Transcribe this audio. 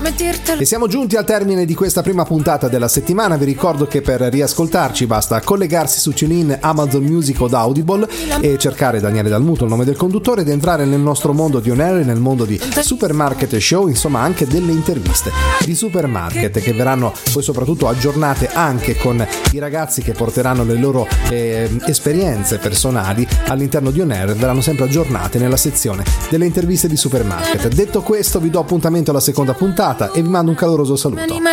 E siamo giunti al termine di questa prima puntata della settimana. Vi ricordo che per riascoltarci basta collegarsi su TuneIn, Amazon Music o Audible e cercare Daniele Dalmuto, il nome del conduttore, ed entrare nel nostro mondo di On Air, nel mondo di Supermarket Show, insomma anche delle interviste di Supermarket che verranno poi soprattutto aggiornate anche con i ragazzi che porteranno le loro esperienze personali all'interno di On Air, verranno sempre aggiornate nella sezione delle interviste di Supermarket. Detto questo, vi do appuntamento alla seconda puntata e vi mando un caloroso saluto.